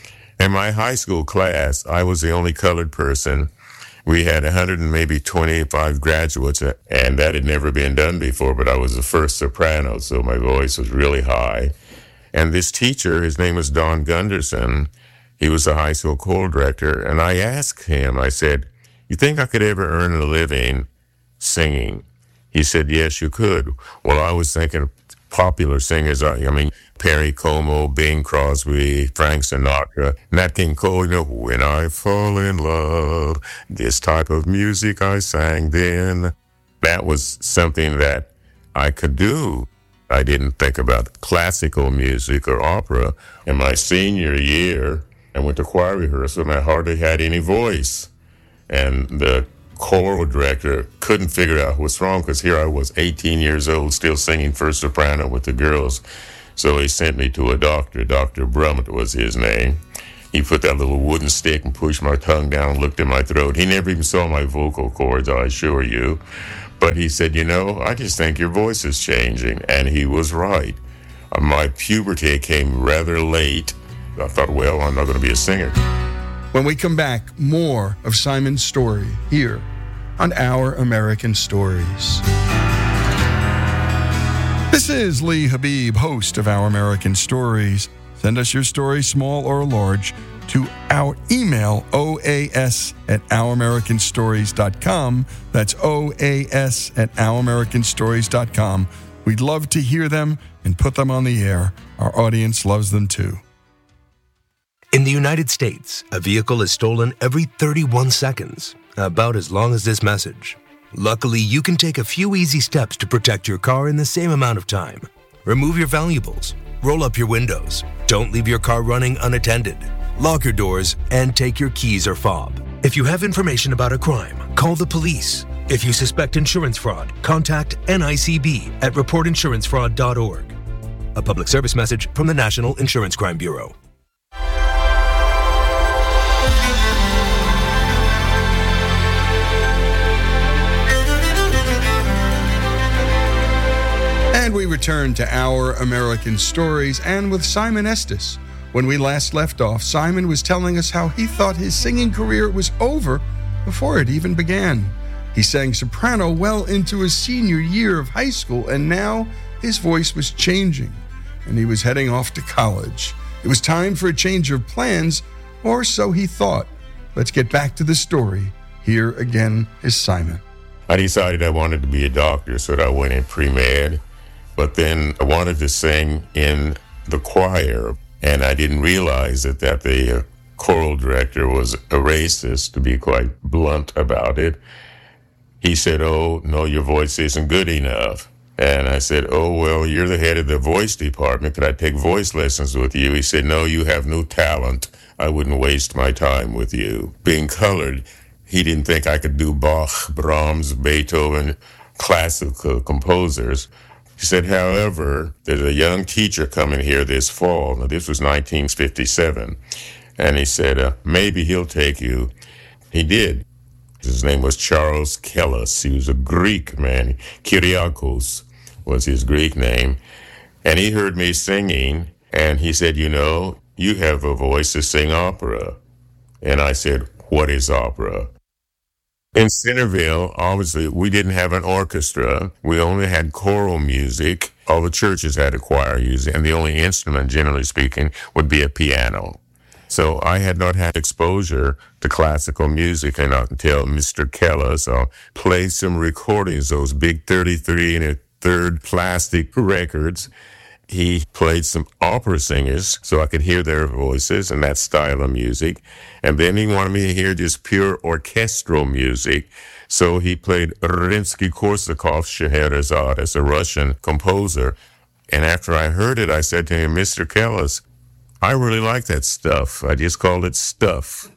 Speaker 7: In my high school class, I was the only colored person. We had one hundred and maybe twenty-five graduates, and that had never been done before, but I was the first soprano, so my voice was really high. And this teacher, his name was Don Gunderson, he was the high school choir director, and I asked him, I said, you think I could ever earn a living singing? He said, yes, you could. Well, I was thinking, popular singers. I, I mean, Perry Como, Bing Crosby, Frank Sinatra, Nat King Cole, you know, when I fall in love, this type of music I sang then. That was something that I could do. I didn't think about classical music or opera. In my senior year, I went to choir rehearsal and I hardly had any voice. And the choral director couldn't figure out what's wrong because here I was eighteen years old still singing first soprano with the girls. So he sent me to a doctor. Doctor Brummett was his name. He put that little wooden stick and pushed my tongue down and looked in my throat. He never even saw my vocal cords, I assure you. But he said, you know, I just think your voice is changing. And he was right. Uh, my puberty came rather late. I thought, well, I'm not going to be a singer.
Speaker 6: When we come back, more of Simon's story here on Our American Stories. This is Lee Habib, host of Our American Stories. Send us your story, small or large, to our email, O A S at our american stories dot com. That's O A S at our american stories dot com. We'd love to hear them and put them on the air. Our audience loves them too.
Speaker 8: In the United States, a vehicle is stolen every thirty-one seconds, about as long as this message. Luckily, you can take a few easy steps to protect your car in the same amount of time. Remove your valuables, roll up your windows, don't leave your car running unattended, lock your doors, and take your keys or fob. If you have information about a crime, call the police. If you suspect insurance fraud, contact N I C B at report insurance fraud dot org. A public service message from the National Insurance Crime Bureau.
Speaker 6: And we return to Our American Stories, and with Simon Estes. When we last left off, Simon was telling us how he thought his singing career was over before it even began. He sang soprano well into his senior year of high school, and now his voice was changing, and he was heading off to college. It was time for a change of plans, or so he thought. Let's get back to the story. Here again is Simon.
Speaker 7: I decided I wanted to be a doctor, so I went in pre-med. But then I wanted to sing in the choir, and I didn't realize that, that the uh, choral director was a racist, to be quite blunt about it. He said, oh, no, your voice isn't good enough. And I said, oh, well, you're the head of the voice department. Could I take voice lessons with you? He said, no, you have no talent. I wouldn't waste my time with you. Being colored, he didn't think I could do Bach, Brahms, Beethoven, classical composers. He said, however, there's a young teacher coming here this fall. Now, this was nineteen fifty-seven. And he said, uh, maybe he'll take you. He did. His name was Charles Kellis. He was a Greek man. Kyriakos was his Greek name. And he heard me singing, and he said, you know, you have a voice to sing opera. And I said, what is opera? In Centerville, obviously, we didn't have an orchestra. We only had choral music. All the churches had a choir usually, and the only instrument, generally speaking, would be a piano. So I had not had exposure to classical music and until Mister Kellis uh, played some recordings, those big thirty-three and a third plastic records. He played some opera singers so I could hear their voices and that style of music. And then he wanted me to hear just pure orchestral music. So he played Rimsky-Korsakov Scheherazade as a Russian composer. And after I heard it, I said to him, Mister Kellis, I really like that stuff. I just called it stuff.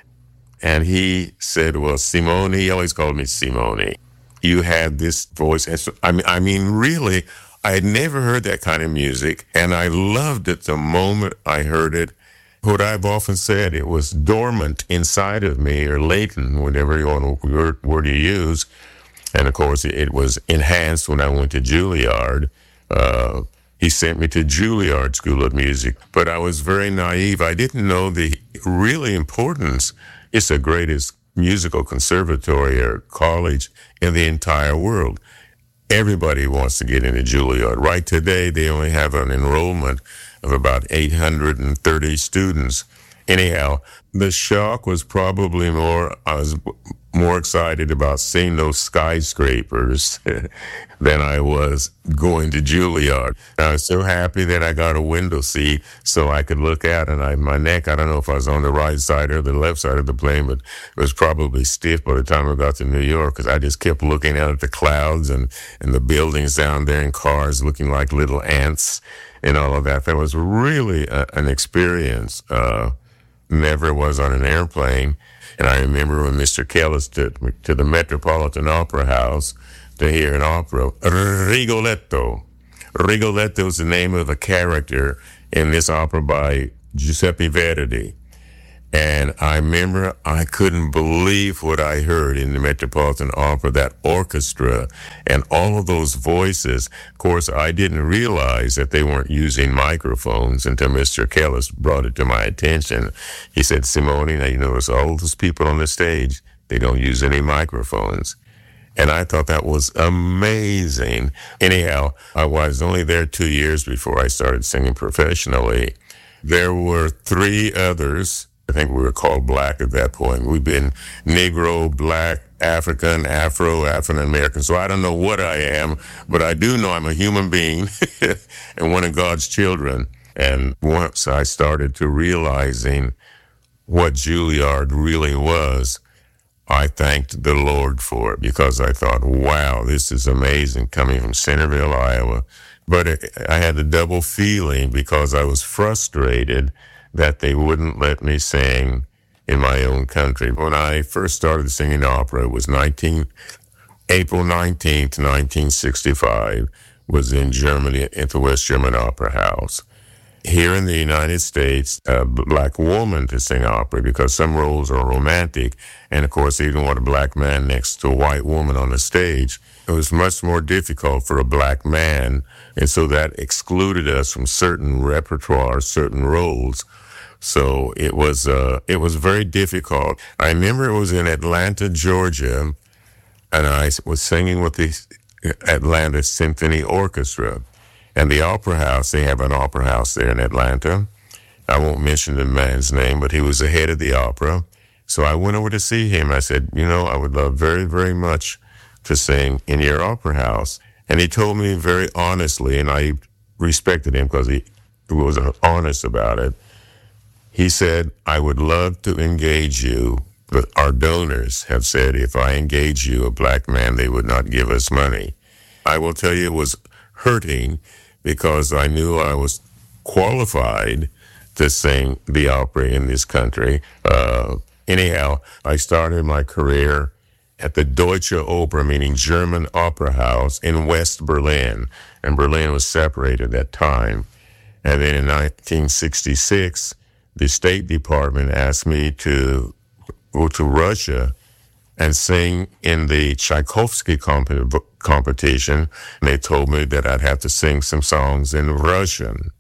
Speaker 7: And he said, well, Simone, he always called me Simone. You had this voice. And so, I mean, I mean, really, I had never heard that kind of music, and I loved it the moment I heard it. What I've often said, it was dormant inside of me, or latent, whatever you want to word, word you use. And, of course, it was enhanced when I went to Juilliard. Uh, he sent me to Juilliard School of Music. But I was very naive. I didn't know the really importance. It's the greatest musical conservatory or college in the entire world. Everybody wants to get into Juilliard. Right today, they only have an enrollment of about eight hundred thirty students Anyhow, the shock was probably more, I was more excited about seeing those skyscrapers than I was going to Juilliard. I was so happy that I got a window seat so I could look out, and I, my neck, I don't know if I was on the right side or the left side of the plane, but it was probably stiff by the time I got to New York, because I just kept looking out at the clouds and, and the buildings down there and cars looking like little ants and all of that. That was really a, an experience. Uh, never was on an airplane. And I remember when Mister Kellis took me to the Metropolitan Opera House to hear an opera, Rigoletto. Rigoletto is the name of a character in this opera by Giuseppe Verdi. And I remember I couldn't believe what I heard in the Metropolitan Opera, that orchestra and all of those voices. Of course, I didn't realize that they weren't using microphones until Mister Kellis brought it to my attention. He said, Simone, now you notice all those people on the stage, they don't use any microphones. And I thought that was amazing. Anyhow, I was only there two years before I started singing professionally. There were three others. I think we were called black at that point. We've been Negro, black, African, Afro, African American. So I don't know what I am, but I do know I'm a human being and one of God's children. And once I started to realizing what Juilliard really was, I thanked the Lord for it, because I thought, wow, this is amazing coming from Centerville, Iowa. But it, I had a double feeling, because I was frustrated that they wouldn't let me sing in my own country. When I first started singing opera, it was nineteen, April nineteenth, nineteen sixty-five, was in Germany at the West German Opera House. Here in the United States, a black woman to sing opera, because some roles are romantic, and of course they didn't want a black man next to a white woman on the stage. It was much more difficult for a black man, and so that excluded us from certain repertoire, certain roles. So it was uh, it was very difficult. I remember it was in Atlanta, Georgia, and I was singing with the Atlanta Symphony Orchestra. And the Opera House, they have an opera house there in Atlanta. I won't mention the man's name, but he was the head of the opera. So I went over to see him. I said, you know, I would love very, very much to sing in your opera house. And he told me very honestly, and I respected him because he was honest about it. He said, I would love to engage you, but our donors have said if I engage you, a black man, they would not give us money. I will tell you it was hurting, because I knew I was qualified to sing the opera in this country. Uh, anyhow, I started my career at the Deutsche Oper, meaning German Opera House, in West Berlin. And Berlin was separated at that time. And then in nineteen sixty-six, the State Department asked me to go to Russia and sing in the Tchaikovsky comp- competition. And they told me that I'd have to sing some songs in Russian.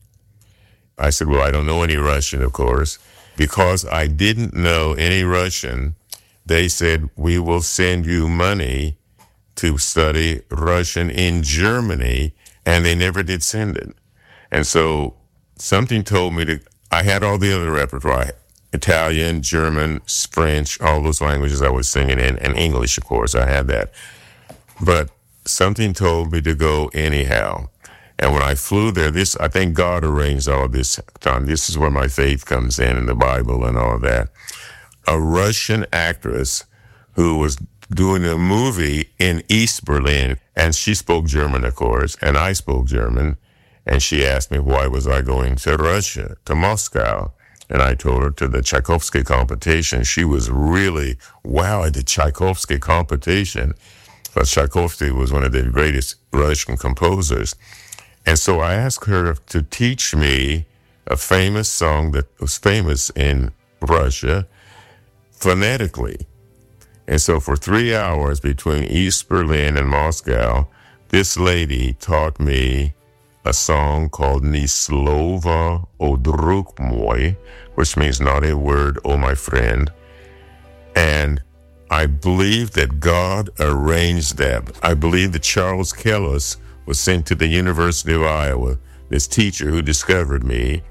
Speaker 7: I said, well, I don't know any Russian, of course. Because I didn't know any Russian, they said, we will send you money to study Russian in Germany, and they never did send it. And so something told me to, I had all the other repertoire, Italian, German, French, all those languages I was singing in, and English, of course, I had that. But something told me to go anyhow. And when I flew there, this, I think God arranged all of this time. This is where my faith comes in, in the Bible and all of that. A Russian actress who was doing a movie in East Berlin, and she spoke German, of course, and I spoke German. And she asked me why was I going to Russia, to Moscow. And I told her to the Tchaikovsky competition. She was really, wow, at the Tchaikovsky competition. But Tchaikovsky was one of the greatest Russian composers. And so I asked her to teach me a famous song that was famous in Russia phonetically. And so for three hours between East Berlin and Moscow, this lady taught me a song called Ni slova, o drug moj, which means not a word, oh my friend. And I believe that God arranged that. I believe that Charles Kellis was sent to the University of Iowa, this teacher who discovered me,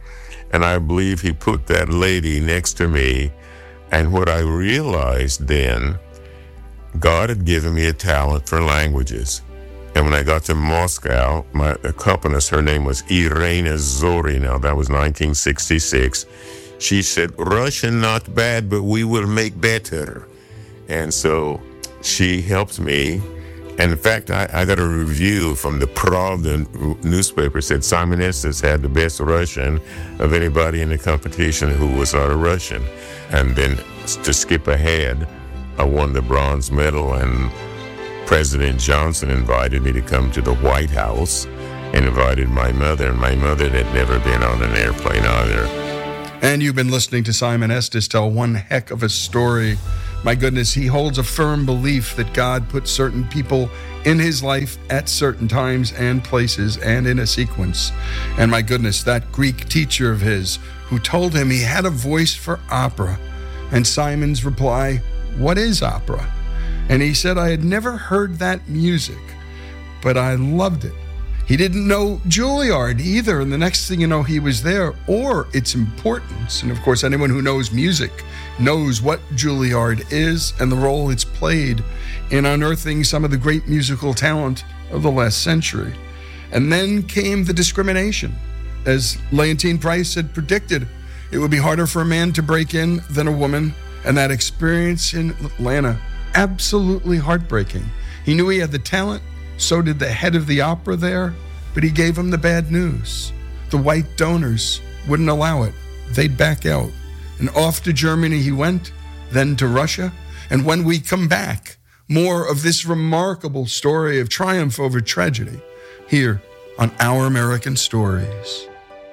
Speaker 7: And I believe he put that lady next to me. And what I realized then, God had given me a talent for languages. And when I got to Moscow, my accompanist, her name was Irina Zorina. That was nineteen sixty-six. She said, Russian not bad, but we will make better. And so she helped me. And in fact, I, I got a review from the Pravda newspaper said Simon Estes had the best Russian of anybody in the competition who was not a Russian. And then to skip ahead, I won the bronze medal, and President Johnson invited me to come to the White House and invited my mother, and my mother had never been on an airplane either.
Speaker 6: And you've been listening to Simon Estes tell one heck of a story. My goodness, he holds a firm belief that God put certain people in his life at certain times and places and in a sequence. And my goodness, that Greek teacher of his who told him he had a voice for opera. And Simon's reply, what is opera? And he said, I had never heard that music, but I loved it. He didn't know Juilliard either, and the next thing you know, he was there, or its importance. And of course, anyone who knows music knows what Juilliard is and the role it's played in unearthing some of the great musical talent of the last century. And then came the discrimination. As Leontine Price had predicted, it would be harder for a man to break in than a woman, and that experience in Atlanta, absolutely heartbreaking. He knew he had the talent, so did the head of the opera there, but he gave him the bad news. The white donors wouldn't allow it. They'd back out. And off to Germany he went, then to Russia. And when we come back, more of this remarkable story of triumph over tragedy here on Our American Stories.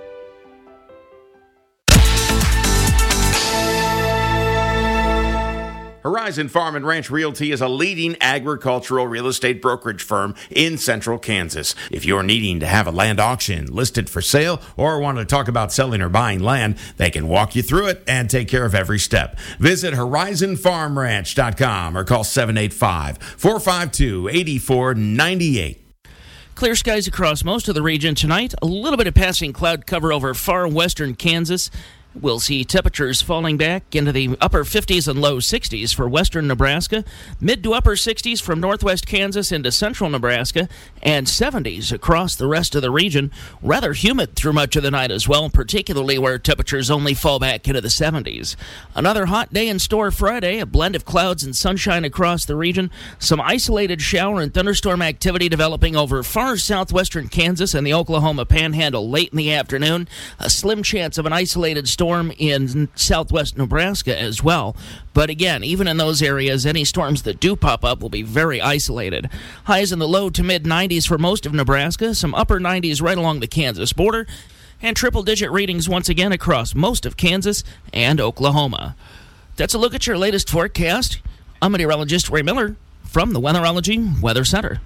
Speaker 10: Horizon Farm and Ranch Realty is a leading agricultural real estate brokerage firm in central Kansas. If you're needing to have a land auction listed for sale or want to talk about selling or buying land, they can walk you through it and take care of every step. Visit horizon farm ranch dot com or call seven eight five, four five two, eight four nine eight.
Speaker 11: Clear skies across most of the region tonight. A little bit of passing cloud cover over far western Kansas. We'll see temperatures falling back into the upper fifties and low sixties for western Nebraska, mid to upper sixties from northwest Kansas into central Nebraska, and seventies across the rest of the region. Rather humid through much of the night as well, particularly where temperatures only fall back into the seventies. Another hot day in store Friday, a blend of clouds and sunshine across the region. Some isolated shower and thunderstorm activity developing over far southwestern Kansas and the Oklahoma Panhandle late in the afternoon. A slim chance of an isolated storm in southwest Nebraska as well. But again, even in those areas, any storms that do pop up will be very isolated. Highs in the low to mid nineties for most of Nebraska, some upper nineties right along the Kansas border, and triple-digit readings once again across most of Kansas and Oklahoma. That's a look at your latest forecast. I'm meteorologist Ray Miller from the Weatherology Weather Center.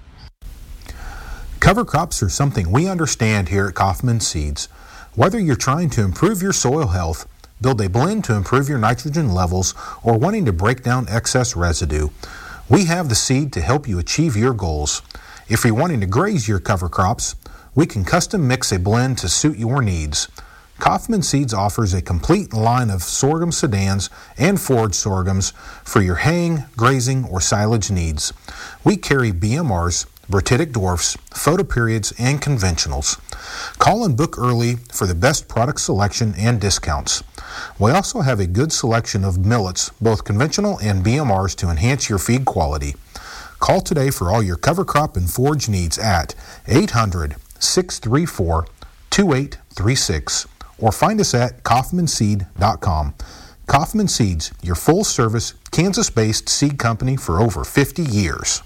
Speaker 12: Cover crops are something we understand here at Kaufman Seeds. Whether you're trying to improve your soil health, build a blend to improve your nitrogen levels, or wanting to break down excess residue, we have the seed to help you achieve your goals. If you're wanting to graze your cover crops, we can custom mix a blend to suit your needs. Kaufman Seeds offers a complete line of sorghum sedans and forage sorghums for your haying, grazing, or silage needs. We carry B M Rs, Bertitic dwarfs, photoperiods, and conventionals. Call and book early for the best product selection and discounts. We also have a good selection of millets, both conventional and B M Rs, to enhance your feed quality. Call today for all your cover crop and forage needs at eight hundred, six three four, two eight three six or find us at kaufman seed dot com. Kaufman Seeds, your full-service, Kansas-based seed company for over fifty years.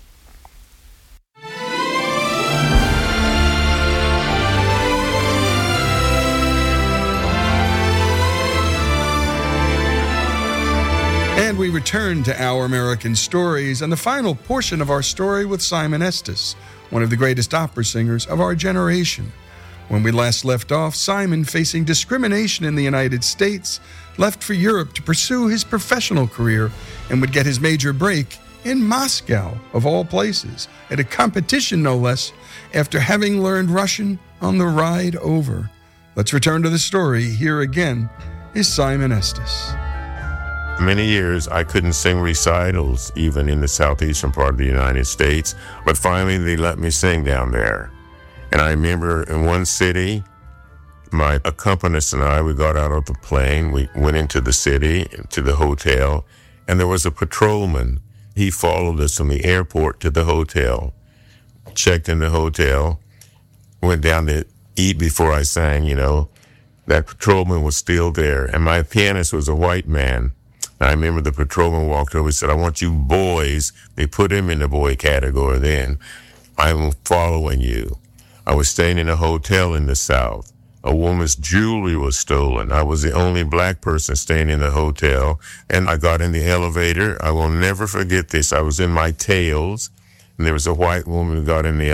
Speaker 6: And we return to Our American Stories and the final portion of our story with Simon Estes, one of the greatest opera singers of our generation. When we last left off, Simon, facing discrimination in the United States, left for Europe to pursue his professional career and would get his major break in Moscow, of all places, at a competition no less, after having learned Russian on the ride over. Let's return to the story. Here again is Simon Estes.
Speaker 7: Many years I couldn't sing recitals, even in the southeastern part of the United States, but finally they let me sing down there. And I remember in one city, my accompanist and I, we got out of the plane, we went into the city, to the hotel, and there was a patrolman. He followed us from the airport to the hotel, checked in the hotel, went down to eat before I sang, you know. That patrolman was still there, and my pianist was a white man. I remember the patrolman walked over and said, I want you boys. They put him in the boy category then. I'm following you. I was staying in a hotel in the South. A woman's jewelry was stolen. I was the only black person staying in the hotel. And I got in the elevator. I will never forget this. I was in my tails, and there was a white woman who got in the